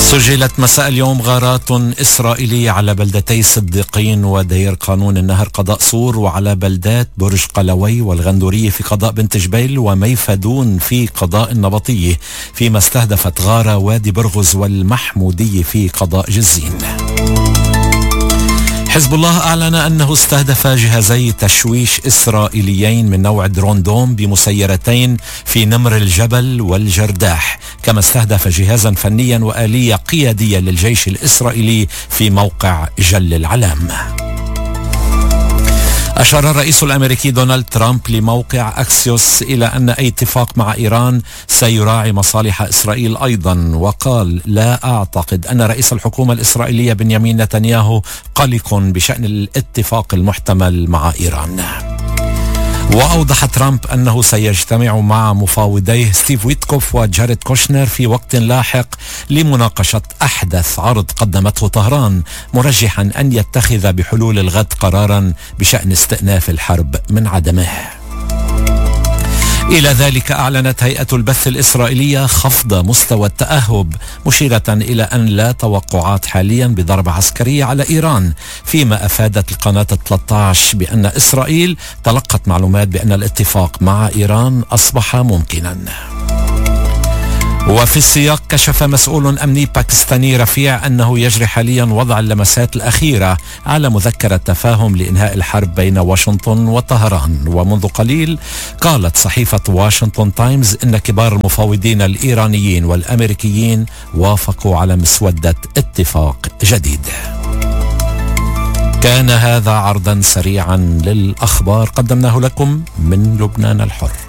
سجلت مساء اليوم غارات إسرائيلية على بلدتي صديقين ودير قانون النهر قضاء صور، وعلى بلدات برج قلوي والغندورية في قضاء بنت جبيل وميفدون في قضاء النبطية، فيما استهدفت غارة وادي برغز والمحمودية في قضاء جزين. حزب الله أعلن أنه استهدف جهازي تشويش إسرائيليين من نوع درون دوم بمسيرتين في نمر الجبل والجرداح، كما استهدف جهازا فنيا وآلية قيادية للجيش الإسرائيلي في موقع جل العلام. أشار الرئيس الأمريكي دونالد ترامب لموقع أكسيوس إلى أن أي اتفاق مع إيران سيراعي مصالح إسرائيل أيضا، وقال: لا أعتقد أن رئيس الحكومة الإسرائيلية بنيامين نتنياهو قلق بشأن الاتفاق المحتمل مع إيران. وأوضح ترامب أنه سيجتمع مع مفاوضيه ستيف ويتكوف وجاريد كوشنر في وقت لاحق لمناقشة أحدث عرض قدمته طهران، مرجحا أن يتخذ بحلول الغد قرارا بشأن استئناف الحرب من عدمه. إلى ذلك أعلنت هيئة البث الإسرائيلية خفض مستوى التأهب، مشيرة إلى أن لا توقعات حاليا بضربة عسكرية على إيران، فيما أفادت القناة 13 بأن إسرائيل تلقت معلومات بأن الاتفاق مع إيران أصبح ممكنا. وفي السياق كشف مسؤول أمني باكستاني رفيع أنه يجري حاليا وضع اللمسات الأخيرة على مذكرة تفاهم لإنهاء الحرب بين واشنطن وطهران. ومنذ قليل قالت صحيفة واشنطن تايمز إن كبار المفاوضين الإيرانيين والأمريكيين وافقوا على مسودة اتفاق جديد. كان هذا عرضا سريعا للأخبار قدمناه لكم من لبنان الحر.